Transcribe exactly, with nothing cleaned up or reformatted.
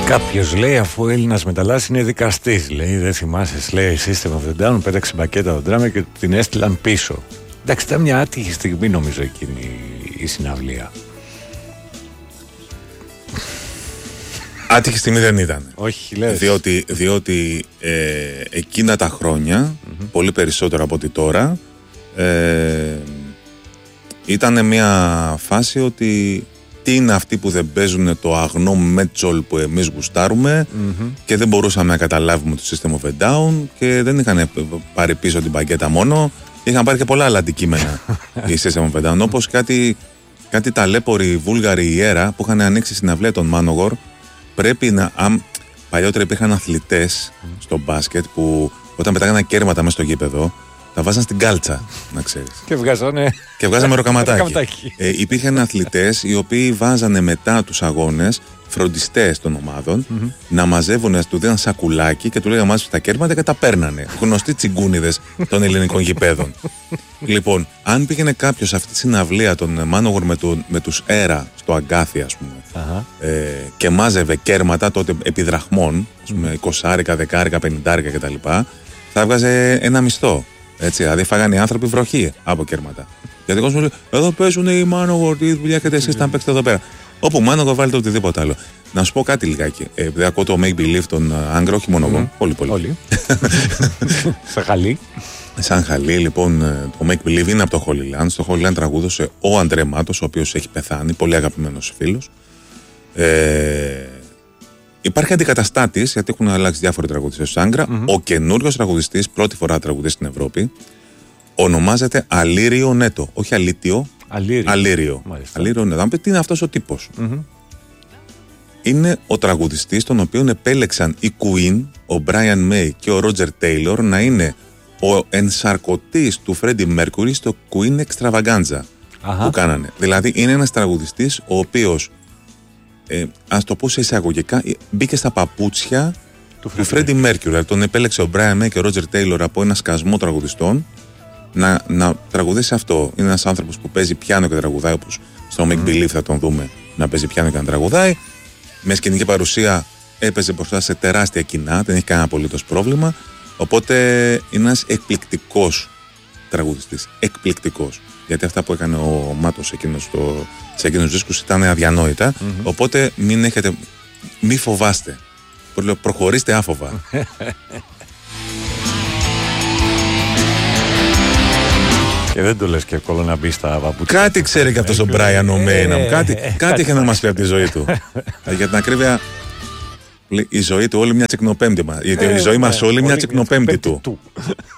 Κάποιος λέει, αφού ο Έλληνας μεταλλάς είναι δικαστής, λέει, δεν θυμάσαι, λέει, System of the Down, πέταξε μπακέτα τον Drummer και την έστειλαν πίσω. Εντάξει, ήταν μια άτυχη στιγμή, νομίζω, εκείνη η συναυλία. Άτυχη στιγμή δεν ήταν. Όχι, λες. Διότι, διότι ε, εκείνα τα χρόνια, mm-hmm. πολύ περισσότερο από ότι τώρα, ε, ήταν μια φάση ότι τι είναι αυτοί που δεν παίζουν το αγνό μέτσολ που εμείς γουστάρουμε, mm-hmm. και δεν μπορούσαμε να καταλάβουμε το System of a Down και δεν είχαν πάρει πίσω την παγκέτα μόνο, είχαν πάρει και πολλά άλλα αντικείμενα η System of a Down, όπως κάτι, κάτι ταλέποροι βούλγαροι ιέρα που είχαν ανοίξει συναυλία των Manowar. Πρέπει να. Αν, παλιότερα υπήρχαν αθλητές mm. στο μπάσκετ που όταν πετάγανε κέρματα μέσα στο γήπεδο, τα βάζαν στην κάλτσα, να ξέρεις. Και βγάζανε. Και βγάζαμε ροκαματάκι. ε, υπήρχαν αθλητές οι οποίοι βάζανε μετά τους αγώνες φροντιστές των ομάδων mm-hmm. να μαζεύουν, του δίναν σακουλάκι και του λέγανε μάζεψε τα κέρματα και τα παίρνανε. Γνωστοί τσιγκούνιδες των ελληνικών γηπέδων. Λοιπόν, αν πήγαινε κάποιο σε αυτή τη συναυλία των Manowar με, το, με τους Έρα στο Αγκάθι, ας πούμε, uh-huh. ε, και μάζευε κέρματα τότε επί δραχμών, ας πούμε, εικοσάρικα, δεκάρικα, πενηντάρικα κτλ., θα έβγαζε ένα μισθό. Έτσι, δηλαδή φάγανε οι άνθρωποι βροχή από κέρματα. Γιατί ο κόσμος λέει: εδώ παίζουν οι Manowar, τι δουλειά έχετε εσείς να παίξετε εδώ πέρα. Όπου Manowar βάλετε οτιδήποτε άλλο. Να σου πω κάτι λιγάκι. Ε, επειδή ακούω το Make Believe των Άγκρο, όχι μόνο εγώ. Πολύ, πολύ. Όλοι. Σαν χαλί. Σαν χαλί, λοιπόν, το Make Believe είναι από το Holy Land. Στο Holy Land τραγούδωσε ο Αντρέ Μάτος, ο οποίος έχει πεθάνει, πολύ αγαπημένος φίλος. Ε, υπάρχει αντικαταστάτης, γιατί έχουν αλλάξει διάφοροι τραγουδιστές στο Άγκρα. Mm-hmm. Ο καινούριος τραγουδιστής, πρώτη φορά τραγουδιστής στην Ευρώπη, ονομάζεται Αλήριο Νέτο. Όχι Αλήτιο. Αλήριο. Αλήριο. Αλήριο Νέτο. Αν πει τι είναι αυτός ο τύπος. Mm-hmm. Είναι ο τραγουδιστής τον οποίον επέλεξαν οι Queen, ο Brian May και ο Roger Taylor να είναι ο ενσαρκωτής του Freddie Mercury στο Queen Extravaganza Αχα. που κάνανε. Δηλαδή είναι ένας τραγουδιστής ο οποίος, ε, ας το πω σε εισαγωγικά, μπήκε στα παπούτσια του, του Freddie Mercury. Δηλαδή τον επέλεξε ο Brian May και ο Roger Taylor από ένα σκασμό τραγουδιστών να, να τραγουδήσει αυτό. Είναι ένας άνθρωπος που παίζει πιάνο και τραγουδάει, όπως στο Make Believe θα τον δούμε να παίζει πιάνο και να τραγουδάει. Με σκηνική παρουσία έπαιζε μπροστά σε τεράστια κοινά, δεν έχει κανένα απολύτως πρόβλημα. Οπότε είναι ένας εκπληκτικός τραγουδιστής. Εκπληκτικός. Γιατί αυτά που έκανε ο Μάτος εκείνος το, σε εκείνους τους δίσκους ήταν αδιανόητα. Mm-hmm. Οπότε μην έχετε, μη φοβάστε. Προχωρήστε άφοβα. Και δεν το λες και εύκολο να μπει στα παπούτσια. Κάτι ξέρει και αυτός ο Brian O'May. Κάτι, κάτι είχε να μας πει από τη ζωή του. Για την ακρίβεια, η ζωή του όλη μια τσικνοπέμπτη. Γιατί η ζωή μας όλη μια τσικνοπέμπτη του.